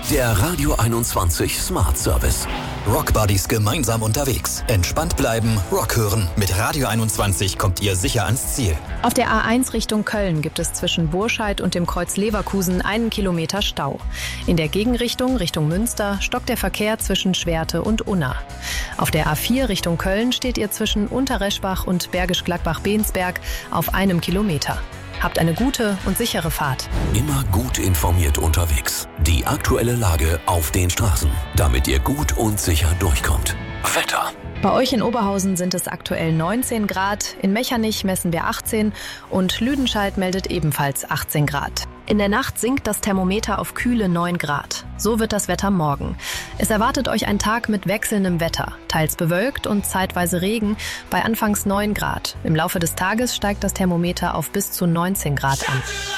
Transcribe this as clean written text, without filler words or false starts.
Der Radio 21 Smart Service. Rockbuddies gemeinsam unterwegs. Entspannt bleiben, Rock hören. Mit Radio 21 kommt ihr sicher ans Ziel. Auf der A1 Richtung Köln gibt es zwischen Burscheid und dem Kreuz Leverkusen 1 Kilometer Stau. In der Gegenrichtung Richtung Münster stockt der Verkehr zwischen Schwerte und Unna. Auf der A4 Richtung Köln steht ihr zwischen Unterreschbach und Bergisch Gladbach-Bensberg auf 1 Kilometer. Habt eine gute und sichere Fahrt. Immer gut informiert unterwegs. Die aktuelle Lage auf den Straßen, damit ihr gut und sicher durchkommt. Wetter. Bei euch in Oberhausen sind es aktuell 19 Grad, in Mechernich messen wir 18 und Lüdenscheid meldet ebenfalls 18 Grad. In der Nacht sinkt das Thermometer auf kühle 9 Grad. So wird das Wetter morgen. Es erwartet euch ein Tag mit wechselndem Wetter, teils bewölkt und zeitweise Regen bei anfangs 9 Grad. Im Laufe des Tages steigt das Thermometer auf bis zu 19 Grad an.